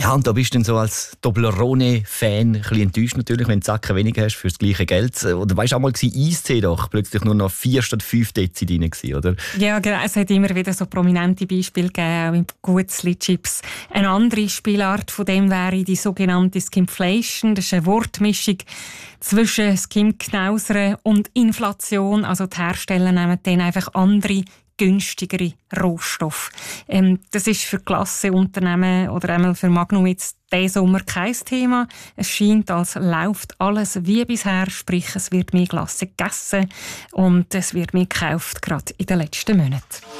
Ja, und da bist du dann so als Toblerone-Fan ein bisschen enttäuscht natürlich, wenn du Sachen weniger hast für das gleiche Geld. Oder weißt du, auch mal Eistee doch plötzlich nur noch 4 statt 5 Dezi drin gewesen, oder? Ja, genau. Es hat immer wieder so prominente Beispiele gegeben, auch im Gutzli-Chips. Eine andere Spielart von dem wäre die sogenannte Skimflation. Das ist eine Wortmischung zwischen Skimknausern und Inflation. Also die Hersteller nehmen dann einfach andere günstigere Rohstoffe. Das ist für Klassenunternehmen oder einmal für Magnum jetzt diesen Sommer kein Thema. Es scheint, als läuft alles wie bisher, sprich es wird mehr Glasse gegessen und es wird mehr gekauft, gerade in den letzten Monaten.